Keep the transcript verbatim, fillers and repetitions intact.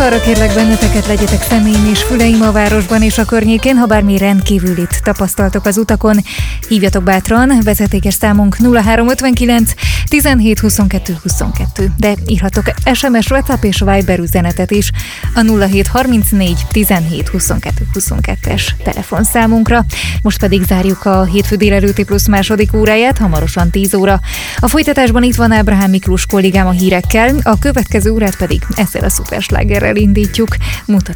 arra kérlek benneteket, legyetek személyim és füleim a városban és a környékén, ha bármi rendkívülit tapasztaltok az utakon. Hívjatok bátran, vezetékes számunk nulla három ötvenkilenc tizenhét huszonkettő huszonkettő, de írhatok es em es, WhatsApp és Viber üzenetet is a nulla hét harmincnégy tizenhét huszonkettő huszonkettes telefonszámunkra. Most pedig zárjuk a hétfő délelőtti plusz második óráját, hamarosan tíz óra. A folytatásban itt van Ábrahám Miklós kollégám a hírekkel, a következő órát pedig ezzel a szuperslágerrel indítjuk. Mutat